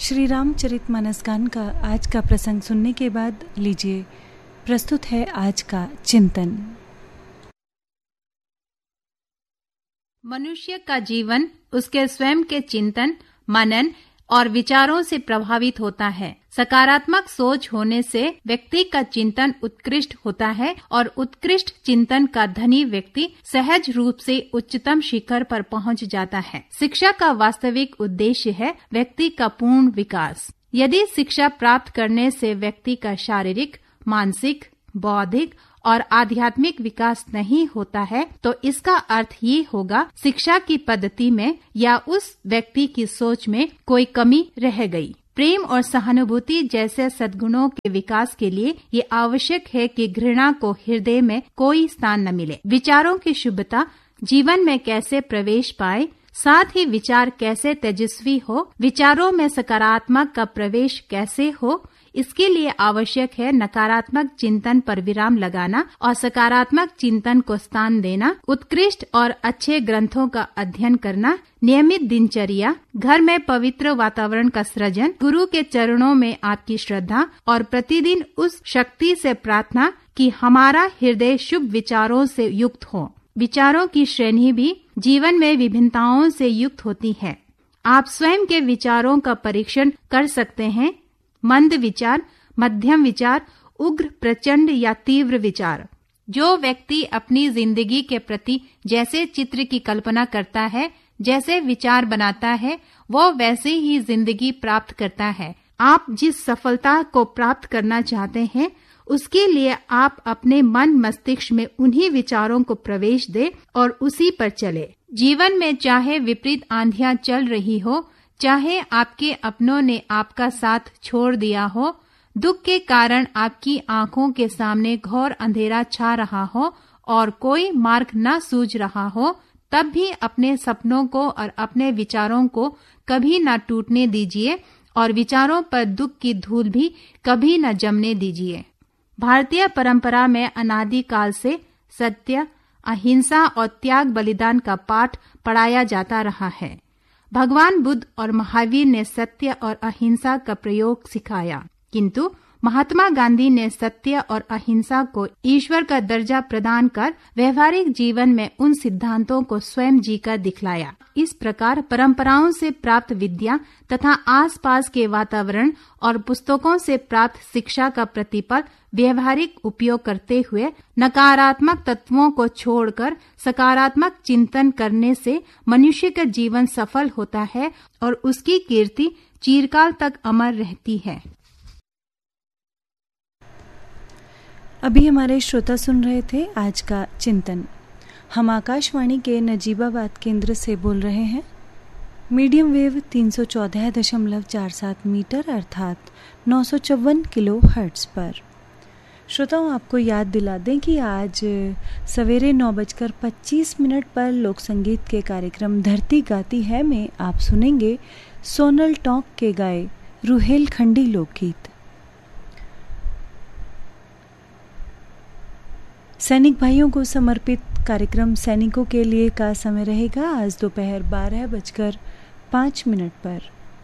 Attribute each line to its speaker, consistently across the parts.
Speaker 1: श्री रामचरितमानस गान का आज का प्रसंग सुनने के बाद लीजिए प्रस्तुत है आज का चिंतन।
Speaker 2: मनुष्य का जीवन उसके स्वयं के चिंतन, मनन और विचारों से प्रभावित होता है। सकारात्मक सोच होने से व्यक्ति का चिंतन उत्कृष्ट होता है और उत्कृष्ट चिंतन का धनी व्यक्ति सहज रूप से उच्चतम शिखर पर पहुंच जाता है। शिक्षा का वास्तविक उद्देश्य है व्यक्ति का पूर्ण विकास। यदि शिक्षा प्राप्त करने से व्यक्ति का शारीरिक, मानसिक, बौद्धिक और आध्यात्मिक विकास नहीं होता है तो इसका अर्थ ये होगा शिक्षा की पद्धति में या उस व्यक्ति की सोच में कोई कमी रह गई। प्रेम और सहानुभूति जैसे सद्गुणों के विकास के लिए ये आवश्यक है कि घृणा को हृदय में कोई स्थान न मिले। विचारों की शुद्धता जीवन में कैसे प्रवेश पाए, साथ ही विचार कैसे तेजस्वी हो, विचारों में सकारात्मक का प्रवेश कैसे हो, इसके लिए आवश्यक है नकारात्मक चिंतन पर विराम लगाना और सकारात्मक चिंतन को स्थान देना, उत्कृष्ट और अच्छे ग्रंथों का अध्ययन करना, नियमित दिनचर्या, घर में पवित्र वातावरण का सृजन, गुरु के चरणों में आपकी श्रद्धा और प्रतिदिन उस शक्ति से प्रार्थना कि हमारा हृदय शुभ विचारों से युक्त हो। विचारों की श्रेणी भी जीवन में विभिन्नताओं से युक्त होती है। आप स्वयं के विचारों का परीक्षण कर सकते हैं। मंद विचार, मध्यम विचार, उग्र, प्रचंड या तीव्र विचार। जो व्यक्ति अपनी जिंदगी के प्रति जैसे चित्र की कल्पना करता है, जैसे विचार बनाता है, वो वैसे ही जिंदगी प्राप्त करता है। आप जिस सफलता को प्राप्त करना चाहते हैं उसके लिए आप अपने मन मस्तिष्क में उन्हीं विचारों को प्रवेश दें और उसी पर चले। जीवन में चाहे विपरीत आंधियां चल रही हो, चाहे आपके अपनों ने आपका साथ छोड़ दिया हो, दुख के कारण आपकी आंखों के सामने घोर अंधेरा छा रहा हो और कोई मार्ग न सूझ रहा हो, तब भी अपने सपनों को और अपने विचारों को कभी न टूटने दीजिए और विचारों पर दुख की धूल भी कभी न जमने दीजिए। भारतीय परंपरा में अनादि काल से सत्य, अहिंसा और त्याग बलिदान का पाठ पढ़ाया जाता रहा है। भगवान बुद्ध और महावीर ने सत्य और अहिंसा का प्रयोग सिखाया, किंतु महात्मा गांधी ने सत्य और अहिंसा को ईश्वर का दर्जा प्रदान कर व्यवहारिक जीवन में उन सिद्धांतों को स्वयं जीकर दिखलाया। इस प्रकार परंपराओं से प्राप्त विद्या तथा आसपास के वातावरण और पुस्तकों से प्राप्त शिक्षा का प्रतिफल व्यवहारिक उपयोग करते हुए नकारात्मक तत्वों को छोड़कर सकारात्मक चिंतन करने से मनुष्य का जीवन सफल होता है और उसकी कीर्ति चिरकाल तक अमर रहती है।
Speaker 1: अभी हमारे श्रोता सुन रहे थे आज का चिंतन। हम आकाशवाणी के नजीबाबाद केंद्र से बोल रहे हैं। मीडियम वेव 314.47 मीटर अर्थात 954 किलो हर्ट्ज पर। श्रोताओं, आपको याद दिला दें कि आज सवेरे 9:25 पर लोक संगीत के कार्यक्रम धरती गाती है में आप सुनेंगे सोनल टॉक के गाए रुहेलखंडी लोकगीत। सैनिक भाइयों को समर्पित कार्यक्रम सैनिकों के लिए का समय रहेगा आज दोपहर 12:05 पर।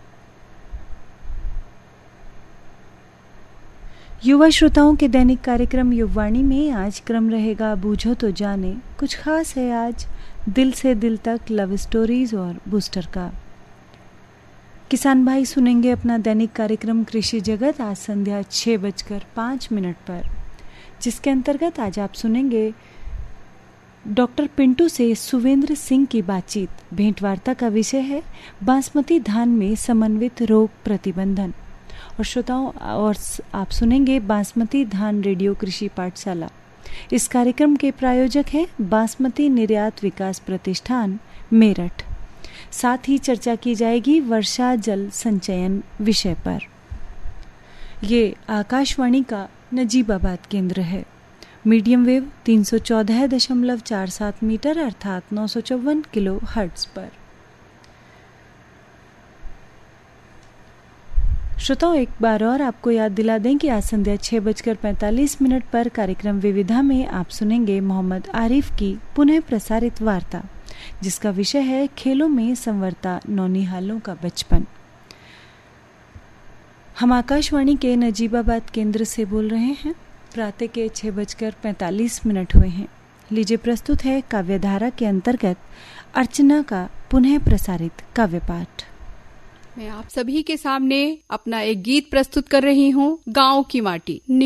Speaker 1: युवा श्रोताओं के दैनिक कार्यक्रम युववाणी में आज क्रम रहेगा बूझो तो जाने। कुछ खास है आज दिल से दिल तक, लव स्टोरीज और बूस्टर का। किसान भाई सुनेंगे अपना दैनिक कार्यक्रम कृषि जगत आज संध्या 6:05 पर, जिसके अंतर्गत आज आप सुनेंगे डॉक्टर पिंटू से सुवेंद्र सिंह की बातचीत। भेंटवार्ता का विषय है बासमती धान में समन्वित रोग प्रतिबंधन। और श्रोताओं, और आप सुनेंगे बासमती धान रेडियो कृषि पाठशाला। इस कार्यक्रम के प्रायोजक हैं बासमती निर्यात विकास प्रतिष्ठान मेरठ। साथ ही चर्चा की जाएगी वर्षा जल संचयन विषय पर। ये आकाशवाणी का नजीबाबाद केंद्र है। मीडियम वेव 314.47 मीटर अर्थात 954 किलो हर्ट्ज पर। श्रोताओं, एक बार और आपको याद दिला दें कि आज संध्या 6:45 पर कार्यक्रम विविधा में आप सुनेंगे मोहम्मद आरिफ की पुनः प्रसारित वार्ता, जिसका विषय है खेलों में संवरता नौनिहालों का बचपन। हम आकाशवाणी के नजीबाबाद केंद्र से बोल रहे हैं। प्रातः के 6:45 हुए हैं। लीजिए प्रस्तुत है काव्यधारा के अंतर्गत अर्चना का पुनः प्रसारित काव्य पाठ।
Speaker 3: मैं आप सभी के सामने अपना एक गीत प्रस्तुत कर रही हूँ, गाँव की माटी।